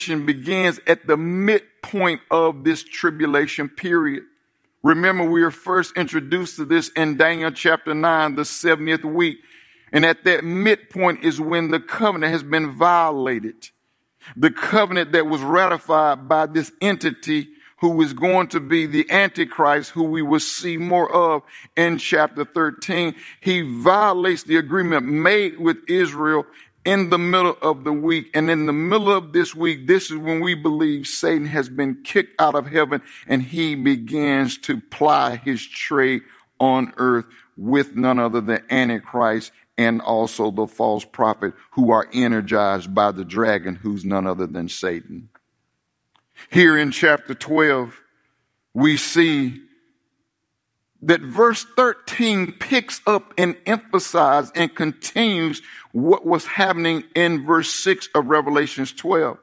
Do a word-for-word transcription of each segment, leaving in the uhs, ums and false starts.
begins at the midpoint of this tribulation period. Remember, we were first introduced to this in Daniel chapter nine, the seventieth week. And at that midpoint is when the covenant has been violated. The covenant that was ratified by this entity who is going to be the Antichrist, who we will see more of in chapter thirteen. He violates the agreement made with Israel in the middle of the week. And in the middle of this week, this is when we believe Satan has been kicked out of heaven and he begins to ply his trade on earth with none other than Antichrist and also the false prophet, who are energized by the dragon, who's none other than Satan. Here in chapter twelve, we see that verse thirteen picks up and emphasizes and continues what was happening in verse six of Revelations twelve.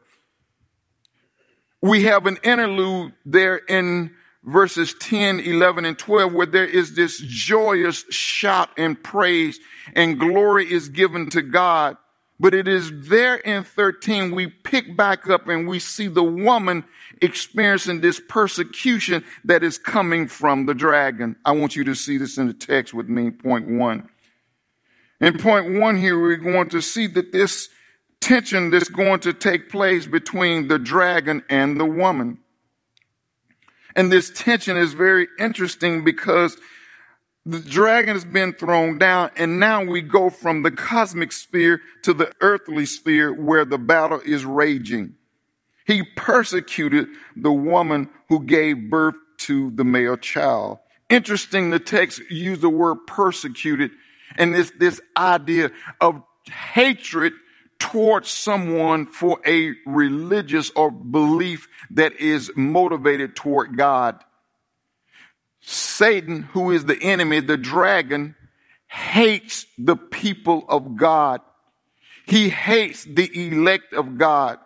We have an interlude there in verses ten, eleven, and twelve, where there is this joyous shout and praise and glory is given to God. But it is there in thirteen, we pick back up and we see the woman experiencing this persecution that is coming from the dragon. I want you to see this in the text with me, point one. In point one here, we're going to see that this tension that's going to take place between the dragon and the woman. And this tension is very interesting because the dragon has been thrown down, and now we go from the cosmic sphere to the earthly sphere where the battle is raging. He persecuted the woman who gave birth to the male child. Interesting, the text used the word persecuted, and this, this idea of hatred towards someone for a religious or belief that is motivated toward God. Satan, who is the enemy, the dragon, hates the people of God. He hates the elect of God.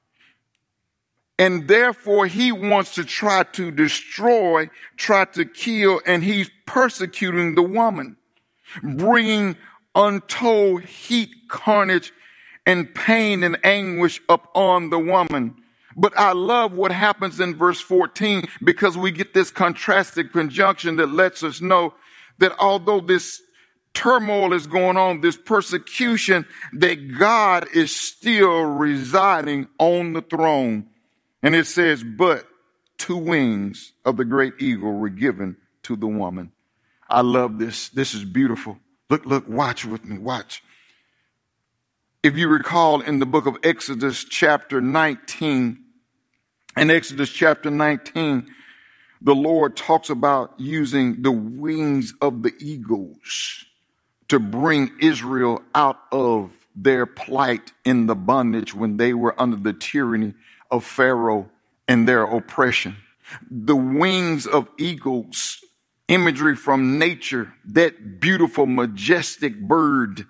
And therefore, he wants to try to destroy, try to kill, and he's persecuting the woman, bringing untold heat, carnage, and pain and anguish upon the woman. But I love what happens in verse fourteen, because we get this contrasted conjunction that lets us know that although this turmoil is going on, this persecution, that God is still residing on the throne. And it says, but two wings of the great eagle were given to the woman. I love this. This is beautiful. Look, look, watch with me, watch. If you recall in the book of Exodus chapter nineteen, in Exodus chapter nineteen, the Lord talks about using the wings of the eagles to bring Israel out of their plight in the bondage when they were under the tyranny of Pharaoh and their oppression. The wings of eagles, imagery from nature, that beautiful, majestic bird,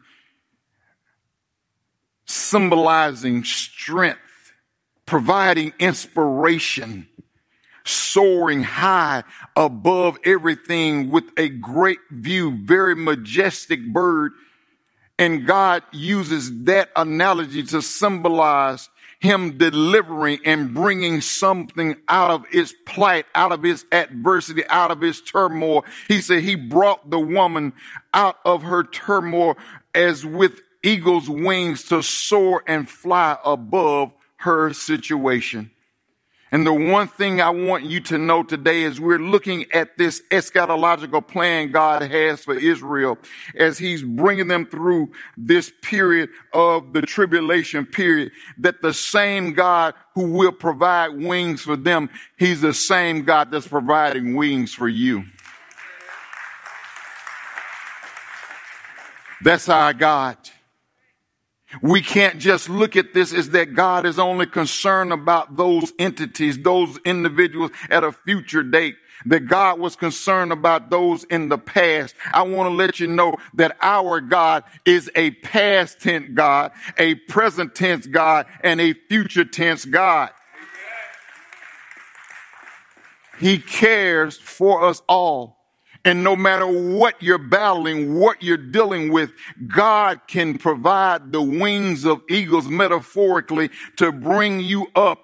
symbolizing strength, providing inspiration, soaring high above everything with a great view, very majestic bird. And God uses that analogy to symbolize him delivering and bringing something out of its plight, out of its adversity, out of its turmoil. He said he brought the woman out of her turmoil as with eagle's wings to soar and fly above her situation. And the one thing I want you to know today is we're looking at this eschatological plan God has for Israel as he's bringing them through this period of the tribulation period, that the same God who will provide wings for them, he's the same God that's providing wings for you. That's our God. We can't just look at this as that God is only concerned about those entities, those individuals at a future date, that God was concerned about those in the past. I want to let you know that our God is a past tense God, a present tense God, and a future tense God. He cares for us all. And no matter what you're battling, what you're dealing with, God can provide the wings of eagles metaphorically to bring you up